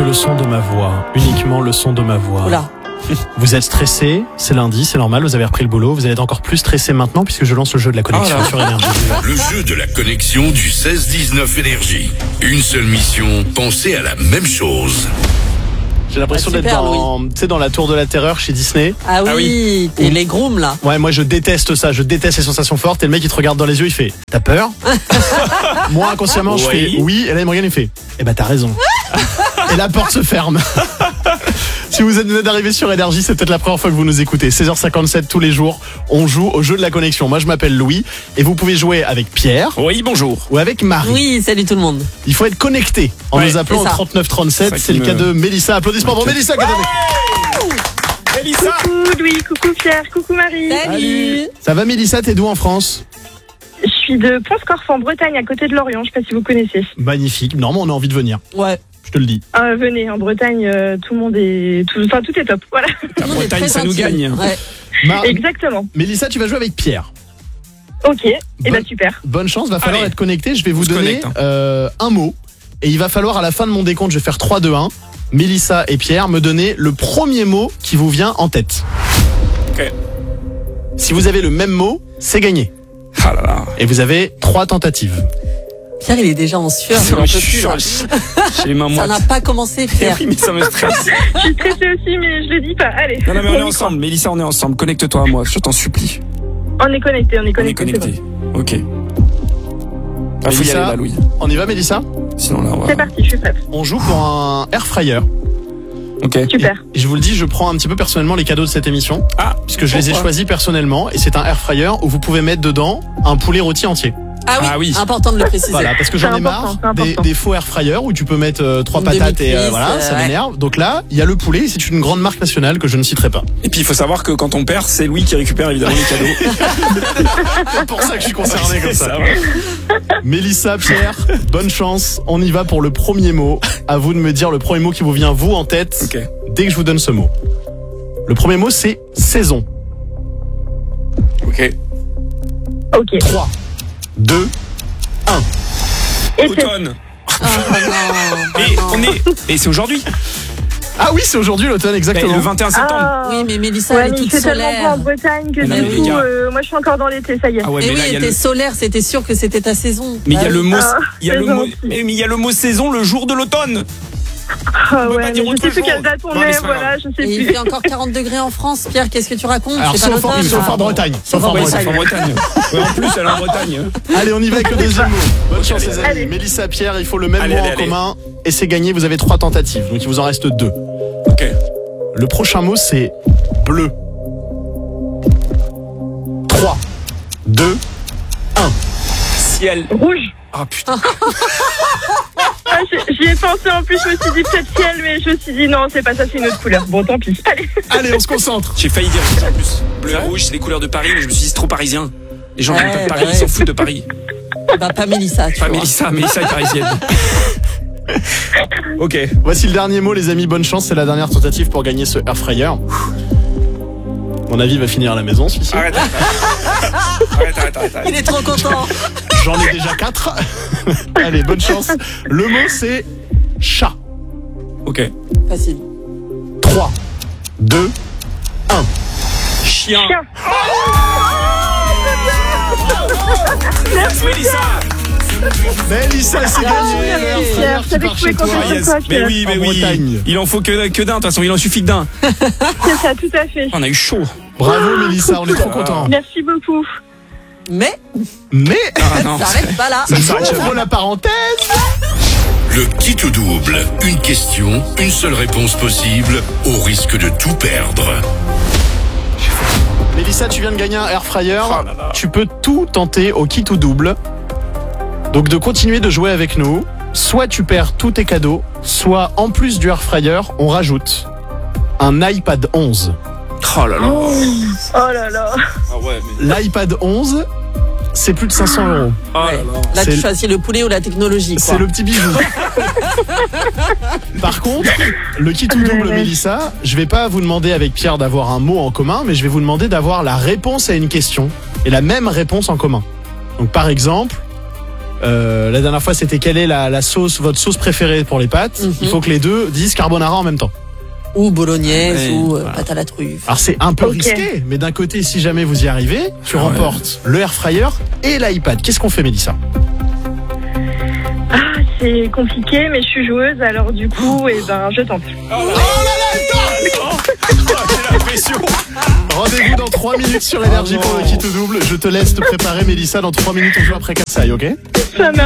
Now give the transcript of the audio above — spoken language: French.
le son de ma voix, uniquement le son de ma voix. Oula. Vous êtes stressé, c'est lundi, c'est normal, vous avez repris le boulot, vous allez être encore plus stressé maintenant puisque je lance le jeu de la connexion sur Énergie. Le jeu de la connexion du 16-19 Énergie. Une seule mission, penser à la même chose. J'ai l'impression d'être dans la tour de la terreur chez Disney. Ah oui, et les grooms là. Ouais, moi je déteste ça, je déteste les sensations fortes et le mec il te regarde dans les yeux, il fait « T'as peur ?» Moi inconsciemment je fais « Oui » et là il me regarde et il fait « Eh ben t'as raison ». Et la porte se ferme. Si vous venez d'arriver sur Énergie, c'est peut-être la première fois que vous nous écoutez. 16h57 tous les jours, on joue au jeu de la connexion. Moi je m'appelle Louis et vous pouvez jouer avec Pierre. Oui, bonjour. Ou avec Marie. Oui, salut tout le monde. Il faut être connecté en nous appelant au 3937. C'est le cas de Mélissa. Applaudissements pour Mélissa. Mélissa. Coucou Louis, coucou Pierre, coucou Marie. Salut. Ça va Mélissa, t'es d'où en France? Je suis de Pont-Scorff en Bretagne, à côté de Lorient, je sais pas si vous connaissez. Magnifique, normalement on a envie de venir. Ouais. Je te le dis. Venez, en Bretagne, tout le monde est... tout est top, voilà. La Bretagne, ça nous gagne. Ouais. Exactement. Mélissa, tu vas jouer avec Pierre. Ok, et ben super. Bonne chance, va falloir être connecté. Je vais vous donner connecte, un mot. Et il va falloir à la fin de mon décompte, je vais faire 3, 2, 1. Mélissa et Pierre me donner le premier mot qui vous vient en tête. Ok. Si vous avez le même mot, c'est gagné. Ah là là. Et vous avez 3 tentatives. Pierre, il est déjà en sueur. Il en peut plus, là. J'ai les mains Ça moites. n'a pas commencé, Pierre. Oui, mais ça me stresse. Je suis stressée aussi, mais je le dis pas. Allez. Non, mais on est ensemble. Mélissa, on est ensemble. Connecte-toi à moi, je t'en supplie. On est connectés, On est connectés. Ok. Ah, faut y aller là, Louis. On y va Mélissa? Sinon là, on va... C'est parti, je suis prête. On joue pour un air fryer. Ok. Super. Et je vous le dis, je prends un petit peu personnellement les cadeaux de cette émission. Ah, puisque je les ai choisis personnellement. Et c'est un air fryer où vous pouvez mettre dedans un poulet rôti entier. Ah oui, important de le préciser. Voilà, parce que j'en ai marre des faux air fryers où tu peux mettre 3 patates et voilà, ça m'énerve. Donc là, il y a le poulet, c'est une grande marque nationale que je ne citerai pas. Et puis il faut savoir que quand on perd, c'est Louis qui récupère évidemment les cadeaux. C'est pour ça que je suis concerné comme ça. Ouais. Mélissa, Pierre, bonne chance. On y va pour le premier mot. À vous de me dire le premier mot qui vous vient vous en tête. Ok. Dès que je vous donne ce mot. Le premier mot c'est saison. Ok. Ok. 3, 2, 1. Automne. Oh, non. Et on est. Et c'est aujourd'hui. Ah oui, c'est aujourd'hui l'automne, exactement. Le 21 septembre. Oui, mais Mélissa, ouais, elle est mais il toute fait tellement beau solaire. en Bretagne que Mais du non, mais coup, les gars. moi je suis encore dans l'été, ça y est. Ah ouais, Et mais oui, là, il y a t'es le... solaire, c'était sûr que c'était ta saison. Mais il y a le mot, Ah, il y a le c'est mot, gentil. mais il y a le mot saison le jour de l'automne. Ah peut ouais, pas dire mais je autre sais plus chose. quelle date on Non, mais est, c'est pas voilà, je sais Et il plus. fait encore 40 degrés en France. Pierre, qu'est-ce que tu racontes? Alors, C'est pas sauf en l'automne. Bretagne. Sauf en Ouais, Bretagne. c'est en Bretagne. Ouais, en plus, elle est en Bretagne. Allez, on y va avec le deuxième mot. Bonne chance, les amis. Allez. Mélissa, Pierre, il faut le même Allez, mot allez, en allez. commun. Et c'est gagné, vous avez 3 tentatives. Donc, il vous en reste 2. Ok. Le prochain mot, c'est bleu. 3, 2, 1. Ciel. Rouge. Ah putain. Ah, j'y ai pensé en plus, je me suis dit peut-être ciel, mais je me suis dit non, c'est pas ça, c'est une autre couleur. Bon, tant pis. Allez. Allez, on se concentre. J'ai failli dire ça en plus. Bleu et rouge, c'est les couleurs de Paris, mais je me suis dit c'est trop parisien. Les gens qui Ouais, n'aiment pas bah Paris, ils ouais. s'en foutent de Paris. Bah, pas Mélissa, tu Pas vois. Mélissa, Mélissa est parisienne. Ok. Voici le dernier mot, les amis. Bonne chance, c'est la dernière tentative pour gagner ce air fryer. Mon avis va finir à la maison, celui-ci. Arrête. Il est trop content. J'en ai déjà 4. Allez, bonne chance. Le mot, c'est chat. Ok. Facile. 3, 2, 1. Chien. Chien. Merci Mélissa. Mélissa, c'est gagné. merci, l'air fryer Pierre. qui Je savais part que je chez pouvais toi. compter Yes. sur toi, Mais Pierre. oui, En Bretagne. Il en faut que d'un, de toute façon, il en suffit que d'un. C'est ça, tout à fait. On a eu chaud. Bravo, Mélissa, on est trop contents. Merci beaucoup. Mais Mais, Ah non. ça s'arrête pas là. j'ouvre la parenthèse. Le kit ou double. Une question, une seule réponse possible, au risque de tout perdre. Mélissa, tu viens de gagner un air fryer. Oh là là. Tu peux tout tenter au kit ou double. Donc de continuer de jouer avec nous. Soit tu perds tous tes cadeaux, soit en plus du air fryer, on rajoute un iPad 11. Oh là là. Oh là là. Ah ouais, mais. L'iPad 11, c'est plus de 500 €. Oh là Ouais. là. Là, C'est- tu choisis le poulet ou la technologie, quoi. C'est le petit bijou. Par contre, le kit ou double, Mélissa, je vais pas vous demander avec Pierre d'avoir un mot en commun, mais je vais vous demander d'avoir la réponse à une question et la même réponse en commun. Donc par exemple, La dernière fois, c'était quelle est la sauce, votre sauce préférée pour les pâtes. Il faut que les deux disent carbonara en même temps. Ou bolognaise, Ouais, ou voilà. pâte à la truffe. Alors c'est un peu Ok. risqué, mais d'un côté, si jamais vous y arrivez, tu remportes le air fryer et l'iPad. Qu'est-ce qu'on fait, Mélissa? Ah, c'est compliqué, mais je suis joueuse, alors du coup, je tente. J'ai la pression. Rendez-vous dans 3 minutes sur Énergie pour le kit double. Je te laisse te préparer, Mélissa. Dans 3 minutes, on joue après Kassai, ok? Ça marche.